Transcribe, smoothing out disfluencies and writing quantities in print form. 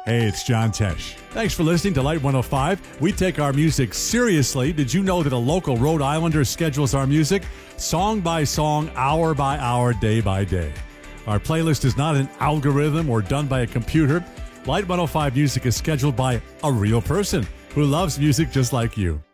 Hey, it's John Tesh. Thanks for listening to Light 105. We take our music seriously. Did you know that a local Rhode Islander schedules our music song by song, hour by hour, day by day? Our playlist is not an algorithm or done by a computer. Light 105 music is scheduled by a real person who loves music just like you.